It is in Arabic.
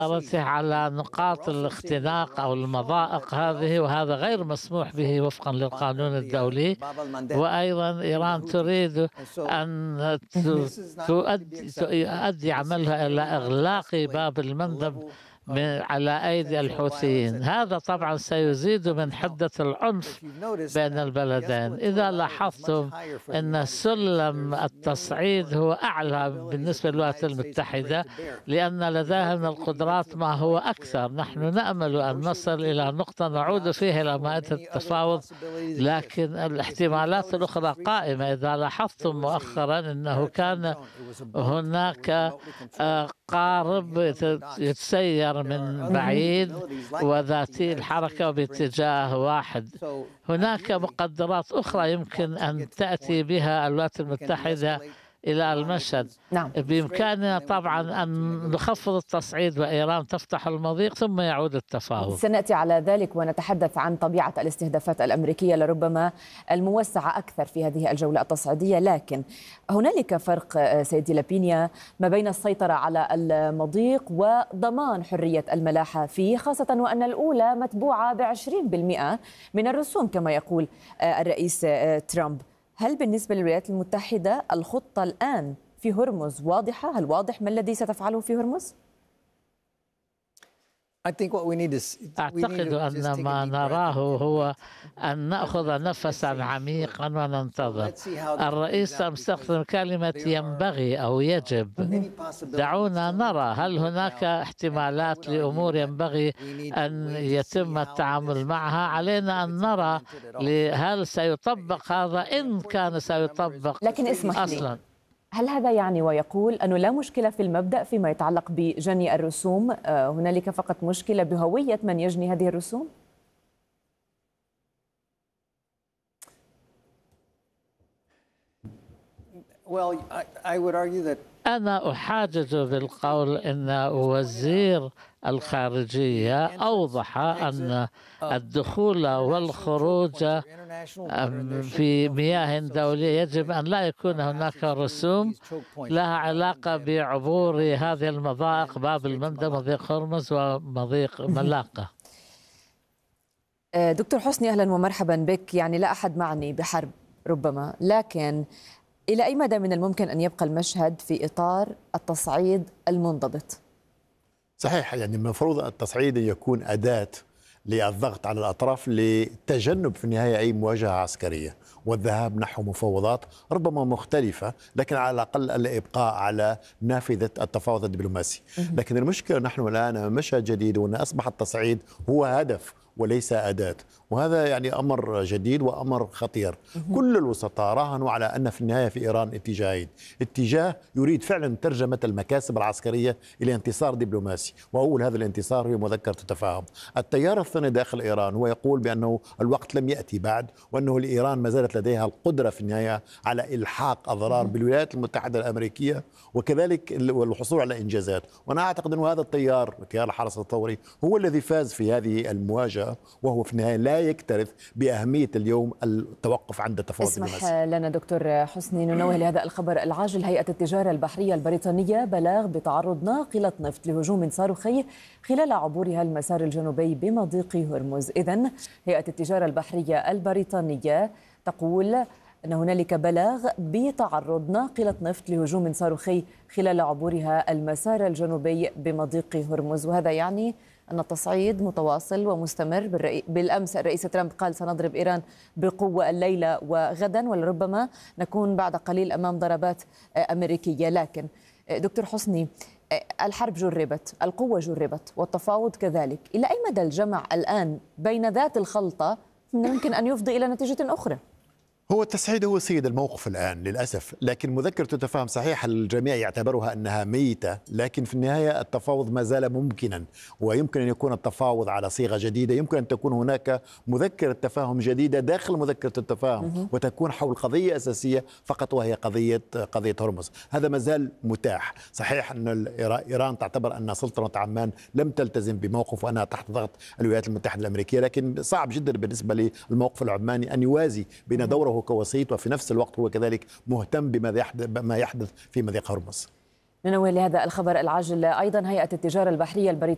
على نقاط الاختناق أو المضائق هذه، وهذا غير مسموح به وفقا للقانون الدولي. وأيضا إيران تريد أن تؤدي عملها إلى إغلاق باب المندب على أيدي الحوثيين. هذا طبعا سيزيد من حدة العنف بين البلدين. إذا لاحظتم أن سلم التصعيد هو أعلى بالنسبة للولايات المتحدة، لأن لديها من القدرات ما هو أكثر. نحن نأمل أن نصل إلى نقطة نعود فيها إلى مائدة التفاوض، لكن الاحتمالات الأخرى قائمة. إذا لاحظتم مؤخرا أنه كان هناك قارب يتسير من بعيد وذاتي الحركة باتجاه واحد. هناك مقدرات أخرى يمكن أن تأتي بها الولايات المتحدة إلى المشهد. نعم. بإمكاننا طبعا أن نخفض التصعيد وإيران تفتح المضيق ثم يعود التفاوض. سنأتي على ذلك ونتحدث عن طبيعة الاستهدافات الأمريكية لربما الموسعة أكثر في هذه الجولة التصعيدية، لكن هنالك فرق سيدي لابينيا ما بين السيطرة على المضيق وضمان حرية الملاحة فيه، خاصة وأن الأولى متبوعة ب20% من الرسوم كما يقول الرئيس ترامب. هل بالنسبة للولايات المتحدة الخطة الآن في هرمز واضحة؟ هل واضح ما الذي ستفعله في هرمز؟ أعتقد أن ما نراه هو أن نأخذ نفسا عميقا وننتظر. الرئيس استخدم كلمة ينبغي أو يجب. دعونا نرى هل هناك احتمالات لأمور ينبغي أن يتم التعامل معها. علينا أن نرى هل سيطبق هذا، إن كان سيطبق. لكن اسمح لي، أصلا هل هذا يعني ويقول أنه لا مشكلة في المبدأ فيما يتعلق بجني الرسوم، هنالك فقط مشكلة بهوية من يجني هذه الرسوم؟ أنا أحاجج بالقول أن وزير الخارجية أوضح أن الدخول والخروج في مياه دولية يجب أن لا يكون هناك رسوم لها علاقة بعبور هذه المضائق، باب المندب، مضيق هرمز ومضيق ملاقة. دكتور حسني، أهلا ومرحبا بك. يعني لا أحد معني بحرب ربما، لكن إلى أي مدى من الممكن أن يبقى المشهد في إطار التصعيد المنضبط؟ صحيح، يعني المفروض التصعيد يكون أداة للضغط على الأطراف لتجنب في النهاية أي مواجهة عسكرية والذهاب نحو مفاوضات ربما مختلفة، لكن على الأقل الإبقاء على نافذة التفاوض الدبلوماسي. لكن المشكلة نحن الآن أمام مشهد جديد، وأن أصبح التصعيد هو هدف وليس أداة، وهذا يعني أمر جديد وأمر خطير. كل الوسطاء راهنوا على أن في النهاية في إيران اتجاهين: اتجاه يريد فعلا ترجمة المكاسب العسكرية إلى انتصار دبلوماسي، وأول هذا الانتصار هي مذكرة التفاهم. التيار الثاني داخل إيران هو يقول بأنه الوقت لم يأتي بعد، وأنه الإيران ما زالت لديها القدرة في النهاية على إلحاق أضرار بالولايات المتحدة الأمريكية، وكذلك الحصول على إنجازات. وأنا أعتقد أن هذا التيار الحرس الثوري هو الذي فاز في هذه المواجهة، وهو في النهاية لا يكترث بأهمية اليوم التوقف عند التفاوض الدبلوماسي. اسمح لنا دكتور حسني ننوه لهذا الخبر العاجل. هيئة التجارة البحرية البريطانية بلاغ بتعرض ناقلة نفط لهجوم صاروخي خلال عبورها المسار الجنوبي بمضيق هرمز. إذن هيئة التجارة البحرية البريطانية تقول أن هنالك بلاغ بتعرض ناقلة نفط لهجوم صاروخي خلال عبورها المسار الجنوبي بمضيق هرمز، وهذا يعني أن التصعيد متواصل ومستمر. بالأمس الرئيس ترامب قال سنضرب إيران بقوة الليلة وغدا، ولربما نكون بعد قليل أمام ضربات أمريكية. لكن دكتور حسني، الحرب جربت، القوة جربت، والتفاوض كذلك. إلى أي مدى الجمع الآن بين ذات الخلطة ممكن أن يفضي إلى نتيجة أخرى؟ هو التصعيد هو سيد الموقف الآن للأسف، لكن مذكرة التفاهم صحيح الجميع يعتبرها أنها ميتة، لكن في النهاية التفاوض ما زال ممكنا، ويمكن أن يكون التفاوض على صيغة جديدة. يمكن أن تكون هناك مذكرة تفاهم جديدة داخل مذكرة التفاهم وتكون حول قضية أساسية فقط، وهي قضية هرمز. هذا ما زال متاح. صحيح أن إيران تعتبر أن سلطنة عمان لم تلتزم بموقف وأنها تحت ضغط الولايات المتحدة الأمريكية، لكن صعب جدا بالنسبة للموقف العماني أن يوازي بين دوره كوسيط وفي نفس الوقت هو كذلك مهتم بما يحدث في مضيق هرمز. ننوه لهذا الخبر العاجل أيضا. هيئة التجارة البحرية البريطانية